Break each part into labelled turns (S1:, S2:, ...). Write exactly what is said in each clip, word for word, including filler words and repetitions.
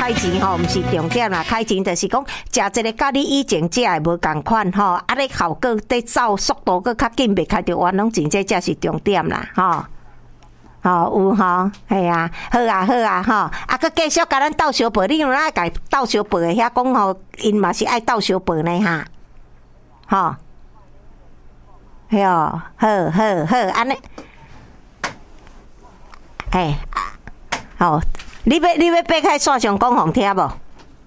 S1: 开钱吼，毋是重点啦，开钱就是讲食一个甲你以前食的无共款吼，啊，你效果得走速度搁较紧，袂开着弯拢真这才是重点啦，吼。吼、哦、有吼，系啊，好啊好啊吼，啊，佮继续甲咱斗相报，你有哪甲斗相报的遐讲吼，因嘛是爱斗相报呢哈，吼，嘿哦，好好好，安尼，嘿，好，你要你要爬开线上讲互听无？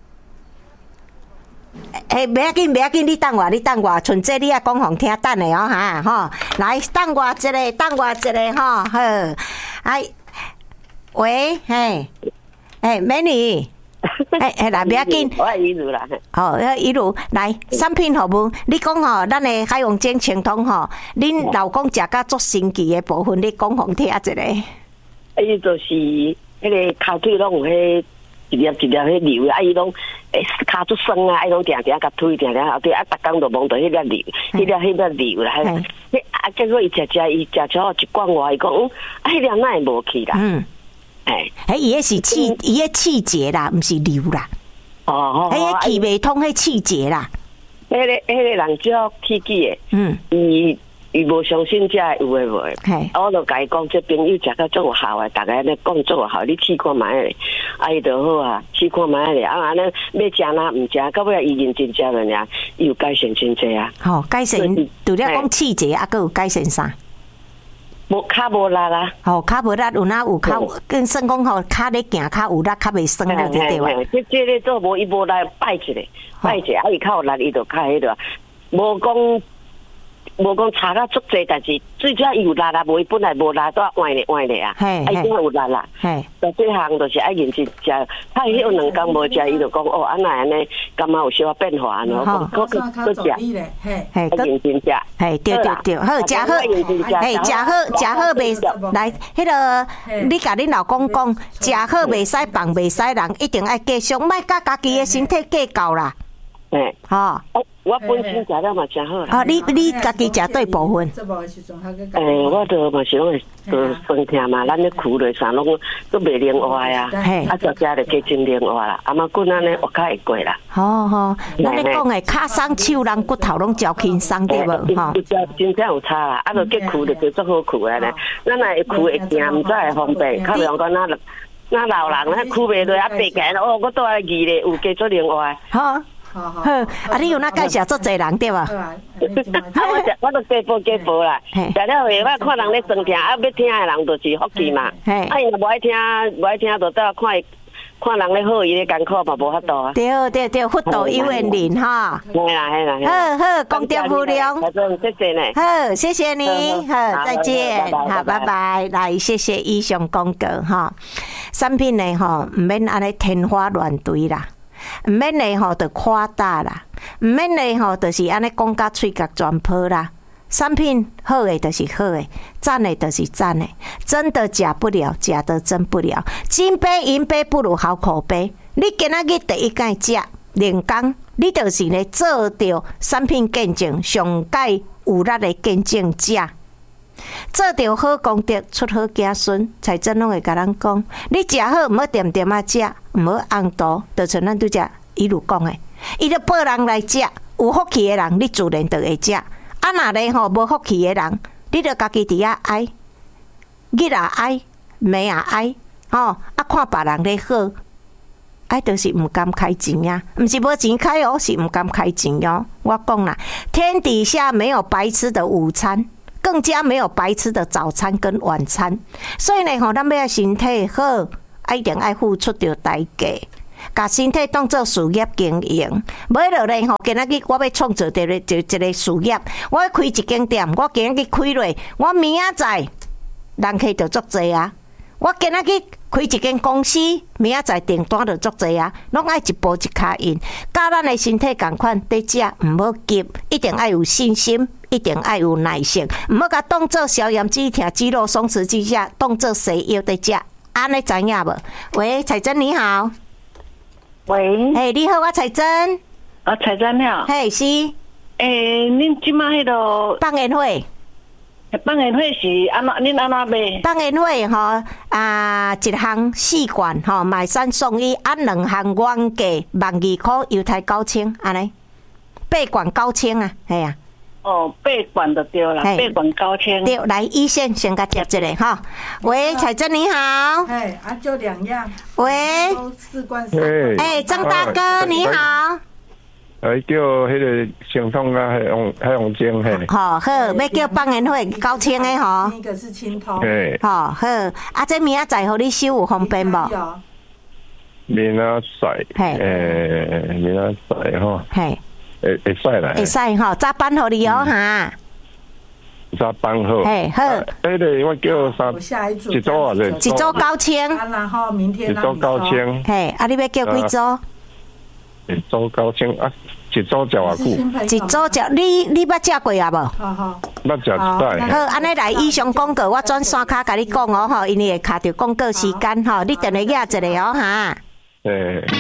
S1: 诶，袂要紧，袂要紧，你等我，你等我，剩这你也讲互听，等下哦哈，吼，来，等我一个，等我一个，吼，好，哎，喂，嘿，哎，美女，哎哎，来，袂要紧，
S2: 我一路啦，
S1: 哦，一路来，产品服务，你讲吼，咱的海洋精清通吼，恁老公食甲足神奇的部分，你讲互听一个。
S2: 伊就是迄个骹腿拢有迄。一粒一粒迄流啊，伊拢诶骹足酸啊，伊拢定定甲推定定后对啊，逐工都望到迄粒流，迄粒迄粒流啦，迄啊结果伊食食伊食超一罐外，伊讲嗯，啊迄粒哪会无去啦？嗯，诶，
S1: 迄伊迄是气，伊迄气节啦，毋是流啦。哦，迄气未通，迄气节啦。
S2: 迄个迄个人叫气机诶，嗯，伊。伊无相信遮有诶无诶，我就甲伊讲，这朋友食甲足有效诶，逐个安尼讲足有效，你试看卖咧，啊伊就好啊，试看卖咧，啊安尼要食哪毋食，到尾伊认真食了呀，伊有改善真济啊。吼，改善除了讲气节，啊，佮有改善啥？无骹无力啦。吼，骹无力有哪有骹？更算讲吼，骹咧行较有力，较袂酸了，对对哇。即即个做无伊无力摆一个，摆一个，啊伊较有力，伊就较迄个，无讲。无讲差甲足济，但是最主要伊有力啦，无伊本来无力都换咧换咧啊，啊伊真有力啦。但这项就是爱认真食，他伊有两工无食，伊就讲哦，安那安尼，感觉有小可变化，然后搁搁搁食，嘿，嘿，认真食，嘿，对对对，好食好，嘿，食好食好袂来，迄个你甲恁老公讲，食好袂使放袂使人，一定爱继续，莫甲家己的身体计较啦。诶，吼，我本身食了嘛真好啦。啊，你你家己食对部分？诶，我都嘛是拢会都酸痛嘛，咱咧苦落啥拢都袂灵活啊，啊，食食就加真灵活啦，啊嘛滚安尼我较会过啦。好好，咱咧讲诶，骹松手人骨头拢较轻松对无？吼，真正有差啦，啊，就结苦就叫足好苦诶咧，咱若会苦会行，毋知会方便，较袂讲咱咱老人咧苦袂落啊，爬起来哦，我倒来记咧有加足灵活。好。好，啊！你有哪介绍足侪人对吧？啊，我食我都加补加补啦。食了后，我看人咧酸痛，啊，要听的人就是福气嘛。啊，伊若无爱听，无爱听，就倒看看人咧好，伊咧艰苦嘛无法度啊。对对对，福度有缘人哈。系啦系啦。好好，功德无量。谢谢呢。好，谢谢你。好，再见。好，拜拜。来，谢谢以上广告哈。产品呢吼，唔免安尼天花乱坠啦。毋免嘞吼，就夸大啦；毋免嘞吼，就是安尼讲甲喙角全破啦。产品好诶，就是好诶；赞诶，就是赞诶。真的假不了，假的真不了。金杯银杯不如好口碑。你今仔日第一届食连工，你就是咧做着产品见证，上届有力诶见证者。做着好功德，出好子孙，财政拢会甲咱讲。你食好，毋好点点啊食，毋好红毒，就像咱拄只一路讲诶，伊着报人来食，有福气诶人，你自然就会食。啊，若咧吼无福气诶人，你着家己伫遐哀，日也哀，暝也哀，吼啊看别人咧好，哎，就是毋甘开钱呀，毋是无钱开哦，是毋甘开钱哦。我讲啦，天底下没有白吃的午餐。更加没有白吃的早餐跟晚餐，所以呢，吼，咱要身体好，一定爱付出着代价，把身体当作事业经营。买落来吼，今仔日我要创造一个一个事业，我要开一间店，我今仔日开落，我明仔载人客就足济啊。我今仔日开一间公司，明仔载订单就足济啊，拢爱一步一脚印，甲咱的身体共款，得食毋好急，一定爱有信心。一定爱有耐性，唔好甲当做消炎止痛、肌肉松弛剂食，当做西药在食，安尼知影无？喂，彩珍你好。喂，嘿、hey, 你好，我彩珍。啊，彩珍了。嘿、hey, 是。诶、欸，恁即摆迄个放烟火。 放烟火是安怎？恁安怎买？
S1: 放烟火吼啊，一项四罐吼，买三送一，啊两项原价万二块，犹太九千，安尼八罐九千啊，系啊。
S2: 哦，八罐就对了，八罐九千。
S1: 对，来一线先甲接一个哈。喂，彩珍你好。
S3: 哎，啊，就两样。
S1: 喂。
S3: 四罐四罐。
S1: 哎，张大哥你好。
S4: 哎，叫迄个行通啊，海洋海洋精嘿。
S1: 好好，要叫放烟火九千的吼。
S3: 一个是青通。
S4: 嘿。
S1: 好好，啊，这明仔载互你收有方便无？
S4: 明仔载。嘿。诶，明仔载吼。
S1: 嘿。
S4: 会会使啦。
S1: 会使吼，早班互你哦哈。
S4: 早班好。
S1: 嘿好。
S4: 迄个我叫三。
S3: 下一组。
S4: 一组啊，
S1: 一组九千。
S3: 然后明天。
S4: 一组九千。
S1: 嘿，啊，你要叫几组？
S4: 一组九千啊，一组食偌久？
S1: 一组食，你你捌食过啊无？
S3: 好好，
S4: 捌食一摆。
S1: 好，安尼来以上广告，我转线卡甲你讲哦吼，因为会卡着广告时间吼，你等下压一个哦哈。
S4: 诶。